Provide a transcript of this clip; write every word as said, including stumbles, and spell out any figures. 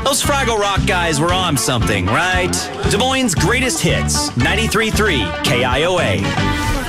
Those Fraggle Rock guys were on something, right? Des Moines' greatest hits, ninety-three point three K I O A.